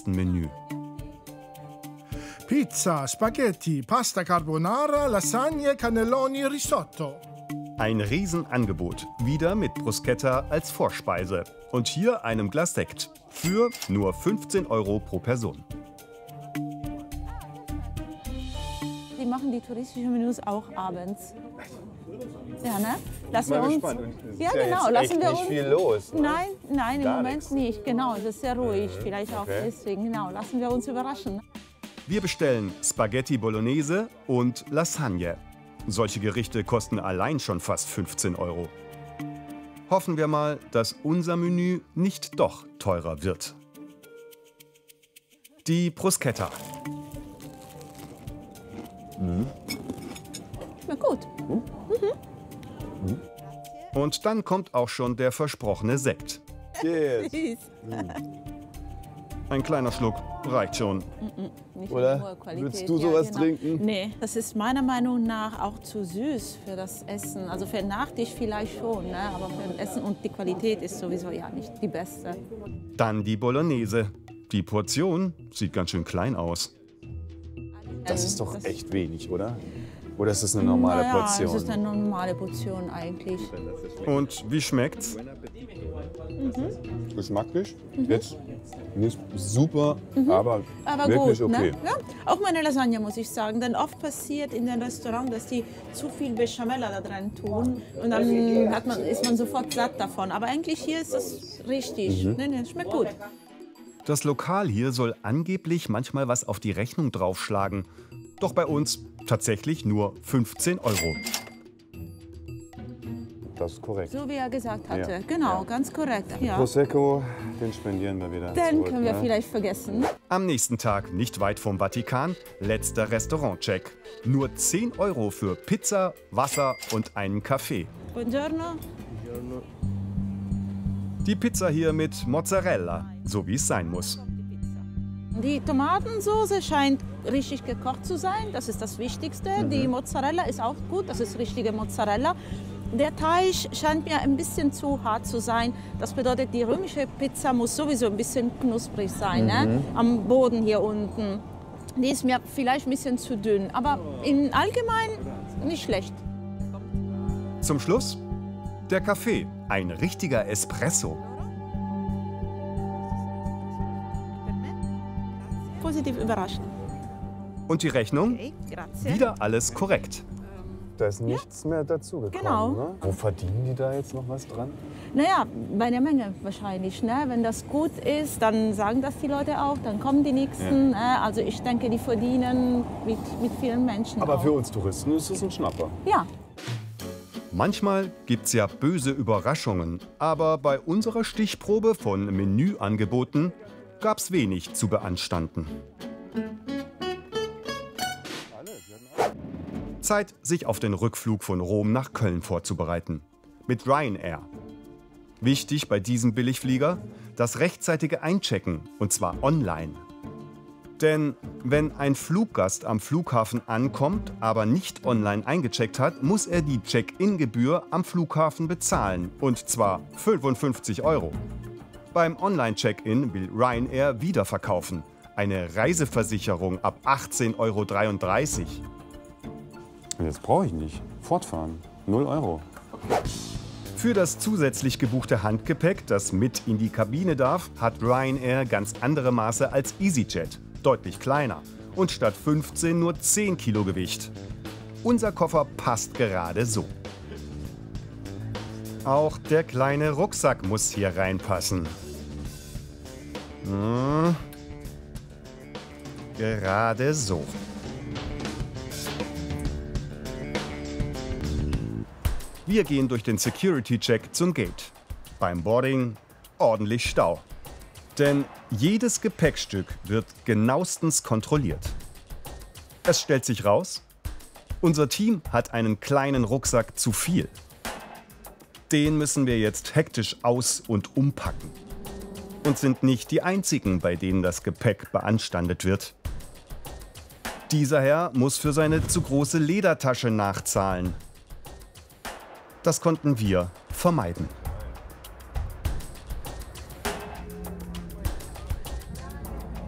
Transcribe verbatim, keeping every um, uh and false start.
ersten Menü. Pizza, Spaghetti, Pasta Carbonara, Lasagne, Cannelloni, Risotto. Ein Riesenangebot, wieder mit Bruschetta als Vorspeise. Und hier einem Glas Sekt für nur fünfzehn Euro pro Person. Die machen die touristischen Menüs auch abends. Ja, ne? Lassen wir uns. Ja, genau. Lassen wir uns. Nicht viel los. Nein, nein, im Gar Moment nichts. nicht. Genau, das ist sehr ruhig. Mhm. Vielleicht auch Okay. deswegen. Genau, lassen wir uns überraschen. Wir bestellen Spaghetti Bolognese und Lasagne. Solche Gerichte kosten allein schon fast fünfzehn Euro. Hoffen wir mal, dass unser Menü nicht doch teurer wird. Die Bruschetta. Mhm. Na gut. Mhm. Mhm. Und dann kommt auch schon der versprochene Sekt. Yes. Ein kleiner Schluck reicht schon. Nicht Oder? nur Qualität. Würdest du sowas genau. trinken? Nee, das ist meiner Meinung nach auch zu süß für das Essen. Also für den Nachtisch vielleicht schon, ne? Aber für das Essen und die Qualität ist sowieso ja nicht die beste. Dann die Bolognese. Die Portion sieht ganz schön klein aus. Das ist doch echt wenig, oder? Oder ist das eine normale naja, Portion? Das ist eine normale Portion eigentlich. Und wie schmeckt's? Mhm. Geschmacklich? Mhm. Jetzt nicht super, Mhm. aber, Aber wirklich gut, okay. ne? Ja, auch meine Lasagne muss ich sagen, denn oft passiert in den Restaurants, dass die zu viel Bechamel da dran tun und dann hat man, ist man sofort satt davon. Aber eigentlich hier ist das richtig. Mhm. Ne, ne, schmeckt gut. Das Lokal hier soll angeblich manchmal was auf die Rechnung draufschlagen. Doch bei uns tatsächlich nur fünfzehn Euro. Das ist korrekt. So wie er gesagt hatte. Ja. Genau, Ja. ganz korrekt. Ja. Prosecco, den spendieren wir wieder Den zurück, können wir ne? vielleicht vergessen. Am nächsten Tag, nicht weit vom Vatikan, letzter Restaurantcheck. Nur zehn Euro für Pizza, Wasser und einen Kaffee. Buongiorno. Die Pizza hier mit Mozzarella, so wie es sein muss. Die Tomatensauce scheint richtig gekocht zu sein, das ist das Wichtigste. Mhm. Die Mozzarella ist auch gut, das ist richtige Mozzarella. Der Teig scheint mir ein bisschen zu hart zu sein. Das bedeutet, die römische Pizza muss sowieso ein bisschen knusprig sein, Mhm. ne? Am Boden hier unten. Die ist mir vielleicht ein bisschen zu dünn, aber im Allgemeinen nicht schlecht. Zum Schluss der Kaffee, ein richtiger Espresso. Positiv überrascht. Und die Rechnung? Okay, grazie. Wieder alles korrekt. Da ist nichts mehr dazugekommen. Genau. Ne? Wo verdienen die da jetzt noch was dran? Naja, bei der Menge wahrscheinlich. Ne? Wenn das gut ist, dann sagen das die Leute auch, dann kommen die Nächsten. Ja. Ne? Also ich denke, die verdienen mit, mit vielen Menschen Aber auch. für uns Touristen ist das ein Schnapper. Ja. Manchmal gibt's ja böse Überraschungen, aber bei unserer Stichprobe von Menüangeboten gab's wenig zu beanstanden. Zeit, sich auf den Rückflug von Rom nach Köln vorzubereiten. Mit Ryanair. Wichtig bei diesem Billigflieger: das rechtzeitige Einchecken, und zwar online. Denn wenn ein Fluggast am Flughafen ankommt, aber nicht online eingecheckt hat, muss er die Check-in-Gebühr am Flughafen bezahlen. Und zwar fünfundfünfzig Euro. Beim Online-Check-in will Ryanair wiederverkaufen. Eine Reiseversicherung ab achtzehn Euro dreiunddreißig. Jetzt brauche ich nicht. Fortfahren. null Euro. Für das zusätzlich gebuchte Handgepäck, das mit in die Kabine darf, hat Ryanair ganz andere Maße als EasyJet. Deutlich kleiner. Und statt fünfzehn nur zehn Kilo Gewicht. Unser Koffer passt gerade so. Auch der kleine Rucksack muss hier reinpassen. Hm. Gerade so. Wir gehen durch den Security-Check zum Gate. Beim Boarding ordentlich Stau. Denn jedes Gepäckstück wird genauestens kontrolliert. Es stellt sich raus, unser Team hat einen kleinen Rucksack zu viel. Den müssen wir jetzt hektisch aus- und umpacken. Und sind nicht die einzigen, bei denen das Gepäck beanstandet wird. Dieser Herr muss für seine zu große Ledertasche nachzahlen. Das konnten wir vermeiden.